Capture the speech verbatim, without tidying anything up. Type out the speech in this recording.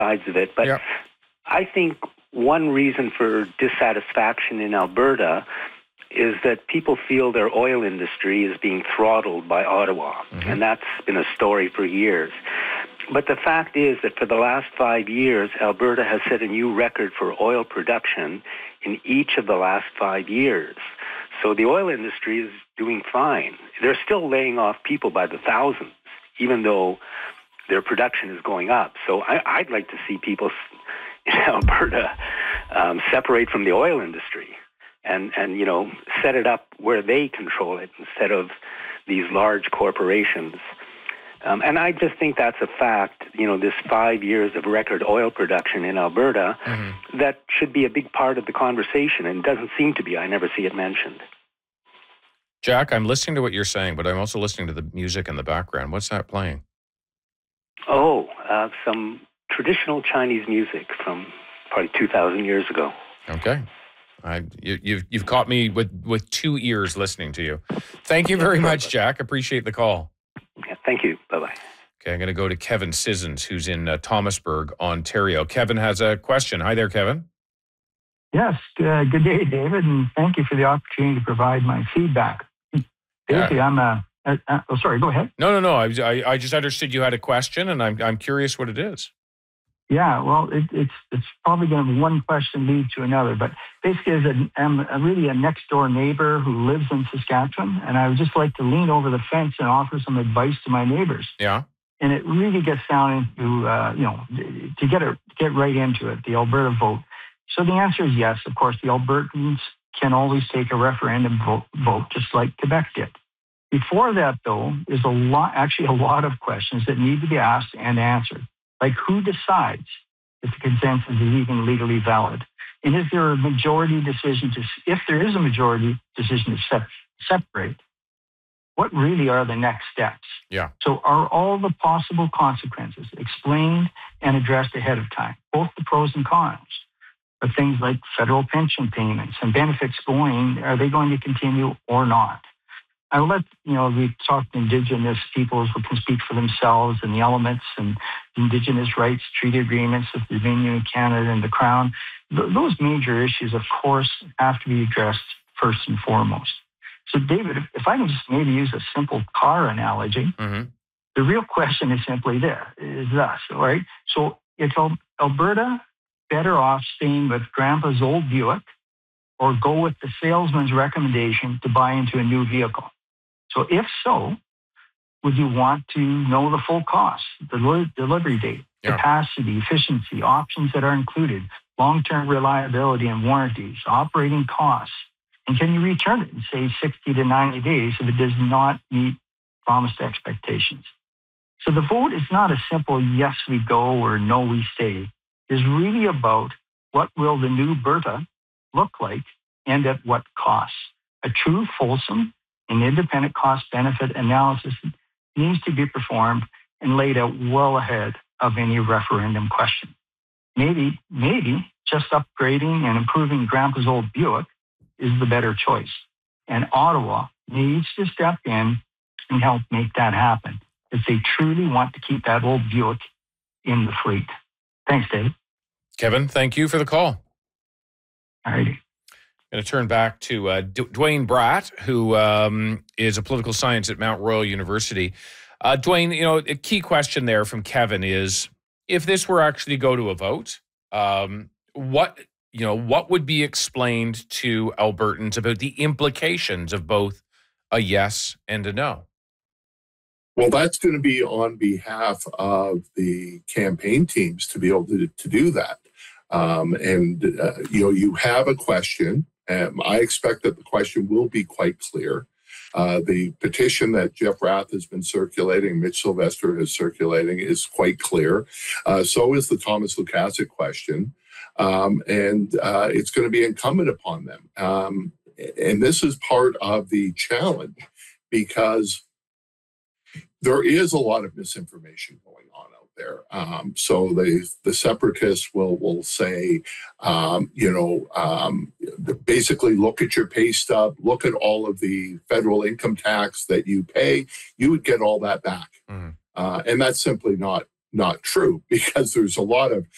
sides of it. But yeah. I think one reason for dissatisfaction in Alberta is that people feel their oil industry is being throttled by Ottawa. Mm-hmm. And that's been a story for years. But the fact is that for the last five years, Alberta has set a new record for oil production in each of the last five years. So the oil industry is doing fine. They're still laying off people by the thousands, even though their production is going up. So I, I'd like to see people in Alberta um, separate from the oil industry and, and, you know, set it up where they control it instead of these large corporations. Um, and I just think that's a fact, you know, this five years of record oil production in Alberta, mm-hmm. that should be a big part of the conversation, and doesn't seem to be. I never see it mentioned. Jack, I'm listening to what you're saying, but I'm also listening to the music in the background. What's that playing? Oh, uh, some traditional Chinese music from probably two thousand years ago. Okay. I, you, you've, you've caught me with, with two ears listening to you. Thank you very much, Jack. Appreciate the call. Yeah, thank you. Bye-bye. Okay, I'm going to go to Kevin Sissons, who's in uh, Thomasburg, Ontario. Kevin has a question. Hi there, Kevin. Yes, uh, good day, David, and thank you for the opportunity to provide my feedback. Basically, yeah. I'm a, a, a... Oh, sorry, go ahead. No, no, no. I, I, I just understood you had a question, and I'm I'm curious what it is. Yeah, well, it, it's it's probably going to be one question lead to another, but basically, as a, I'm a, really a next-door neighbor who lives in Saskatchewan, and I would just like to lean over the fence and offer some advice to my neighbors. Yeah. And it really gets down into, uh, you know, to get it, get right into it, the Alberta vote. So the answer is yes. Of course, the Albertans can always take a referendum vote, vote just like Quebec did. Before that, though, is a lot, actually a lot of questions that need to be asked and answered. Like, who decides if the consensus is even legally valid? And is there a majority decision to, if there is a majority decision to se- separate, what really are the next steps? Yeah. So are all the possible consequences explained and addressed ahead of time, both the pros and cons? Are things like federal pension payments and benefits going, are they going to continue or not? I will let, you know, we talked Indigenous peoples who can speak for themselves and the elements and Indigenous rights, treaty agreements with the Dominion of Canada and the Crown. Th- those major issues, of course, have to be addressed first and foremost. So, David, if, if I can just maybe use a simple car analogy, mm-hmm. the real question is simply there, is thus, all right? So, is Alberta better off staying with Grandpa's old Buick or go with the salesman's recommendation to buy into a new vehicle? So if so, would you want to know the full cost, the li- delivery date, yeah. capacity, efficiency, options that are included, long-term reliability and warranties, operating costs, and can you return it in, say, sixty to ninety days if it does not meet promised expectations? So the vote is not a simple yes, we go or no, we stay. It's really about what will the new Berta look like and at what cost. A true, fulsome, and independent cost-benefit analysis needs to be performed and laid out well ahead of any referendum question. Maybe, maybe just upgrading and improving Grandpa's old Buick is the better choice. And Ottawa needs to step in and help make that happen if they truly want to keep that old Buick in the fleet. Thanks, Dave. Kevin, thank you for the call. All righty. I'm going to turn back to uh, D- Dwayne Bratt, who um, is a political science at Mount Royal University. Uh, Dwayne, you know, a key question there from Kevin is, if this were actually to go to a vote, um, what, you know, what would be explained to Albertans about the implications of both a yes and a no? Well, that's going to be on behalf of the campaign teams to be able to, to do that. Um, and, uh, you know, you have a question. Um, I expect that the question will be quite clear. Uh, the petition that Jeff Rath has been circulating, Mitch Sylvester is circulating, is quite clear. Uh, so is the Thomas Lukaszuk question. Um, and uh, it's going to be incumbent upon them. Um, and this is part of the challenge because there is a lot of misinformation going on out there. Um, so the the separatists will will say, um, you know, um, basically look at your pay stub, look at all of the federal income tax that you pay, you would get all that back. Mm. Uh, and that's simply not not true because there's a lot of